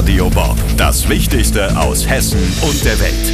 Radio Bob. Das Wichtigste aus Hessen und der Welt.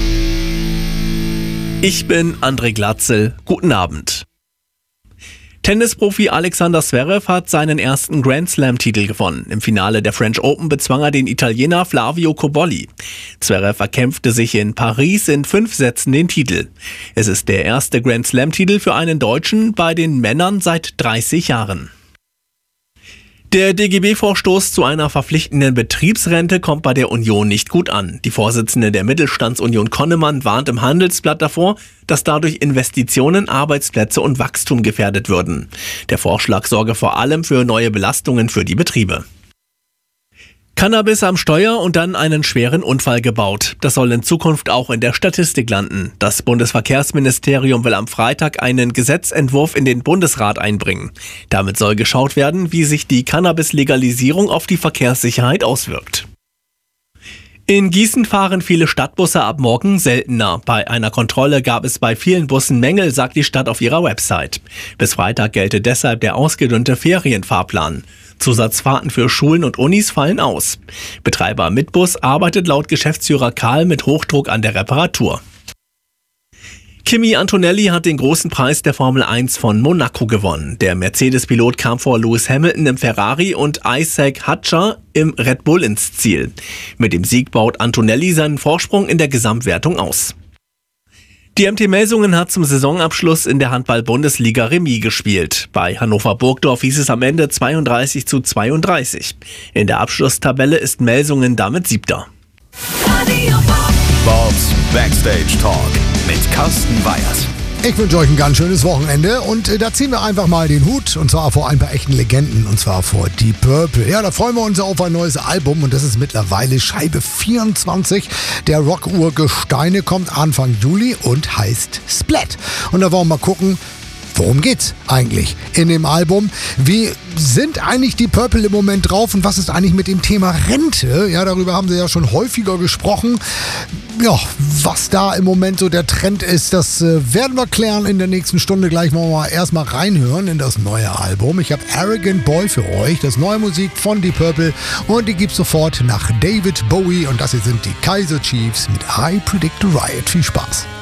Ich bin André Glatzel. Guten Abend. Tennisprofi Alexander Zverev hat seinen ersten Grand Slam-Titel gewonnen. Im Finale der French Open bezwang er den Italiener Flavio Cobolli. Zverev erkämpfte sich in Paris in 5 Sätzen den Titel. Es ist der erste Grand Slam-Titel für einen Deutschen bei den Männern seit 30 Jahren. Der DGB-Vorstoß zu einer verpflichtenden Betriebsrente kommt bei der Union nicht gut an. Die Vorsitzende der Mittelstandsunion Konnemann warnt im Handelsblatt davor, dass dadurch Investitionen, Arbeitsplätze und Wachstum gefährdet würden. Der Vorschlag sorge vor allem für neue Belastungen für die Betriebe. Cannabis am Steuer und dann einen schweren Unfall gebaut. Das soll in Zukunft auch in der Statistik landen. Das Bundesverkehrsministerium will am Freitag einen Gesetzentwurf in den Bundesrat einbringen. Damit soll geschaut werden, wie sich die Cannabis-Legalisierung auf die Verkehrssicherheit auswirkt. In Gießen fahren viele Stadtbusse ab morgen seltener. Bei einer Kontrolle gab es bei vielen Bussen Mängel, sagt die Stadt auf ihrer Website. Bis Freitag gelte deshalb der ausgedünnte Ferienfahrplan. Zusatzfahrten für Schulen und Unis fallen aus. Betreiber Mitbus arbeitet laut Geschäftsführer Karl mit Hochdruck an der Reparatur. Kimi Antonelli hat den großen Preis der Formel 1 von Monaco gewonnen. Der Mercedes-Pilot kam vor Lewis Hamilton im Ferrari und Isaac Hadjar im Red Bull ins Ziel. Mit dem Sieg baut Antonelli seinen Vorsprung in der Gesamtwertung aus. Die MT Melsungen hat zum Saisonabschluss in der Handball-Bundesliga Remis gespielt. Bei Hannover-Burgdorf hieß es am Ende 32:32. In der Abschlusstabelle ist Melsungen damit 7. Bobs Backstage Talk mit Carsten Weyers. Ich wünsche euch ein ganz schönes Wochenende und da ziehen wir einfach mal den Hut und zwar vor ein paar echten Legenden und zwar vor Deep Purple. Ja, da freuen wir uns auf ein neues Album und das ist mittlerweile Scheibe 24. Der Rockuhr-Gesteine kommt Anfang Juli und heißt Splat. Und da wollen wir mal gucken, worum geht's eigentlich in dem Album? Wie sind eigentlich die Purple im Moment drauf und was ist eigentlich mit dem Thema Rente? Ja, darüber haben sie ja schon häufiger gesprochen. Ja, was da im Moment so der Trend ist, das werden wir klären in der nächsten Stunde. Gleich wollen wir erstmal reinhören in das neue Album. Ich habe Arrogant Boy für euch, das neue Musik von Deep Purple und die gibt's sofort nach David Bowie und das hier sind die Kaiser Chiefs mit I Predict a Riot. Viel Spaß.